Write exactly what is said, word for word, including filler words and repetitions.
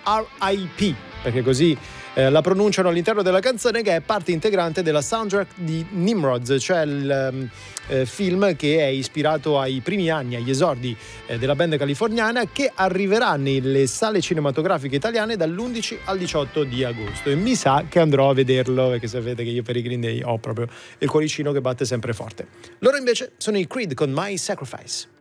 R I P, perché così eh, la pronunciano all'interno della canzone, che è parte integrante della soundtrack di Nimrods, cioè il um, eh, film che è ispirato ai primi anni, agli esordi eh, della band californiana, che arriverà nelle sale cinematografiche italiane dall'undici al diciotto di agosto, e mi sa che andrò a vederlo, perché sapete che io per i Green Day ho proprio il cuoricino che batte sempre forte. Loro invece sono i Creed con My Sacrifice.